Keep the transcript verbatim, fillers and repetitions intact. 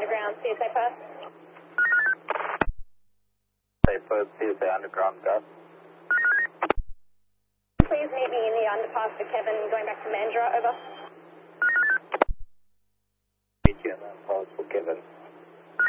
underground, C S A Perth. Say Perth, C S A underground, Gus. Please meet me in the underpass for Kevin going back to Mandurah, over.